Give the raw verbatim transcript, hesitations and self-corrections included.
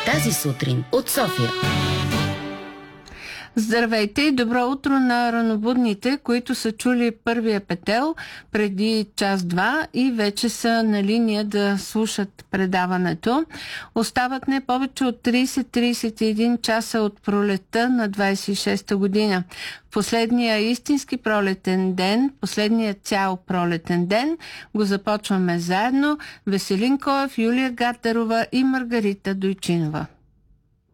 Тази сутрин от София. Здравейте и добро утро на ранобудните, които са чули първия петел преди час-два и вече са на линия да слушат предаването. Остават не повече от трийсет до трийсет и един часа от пролетта на двайсет и шеста година. Последния истински пролетен ден, последния цял пролетен ден го започваме заедно. Веселин Коев, Юлия Гатарова и Маргарита Дойчинова.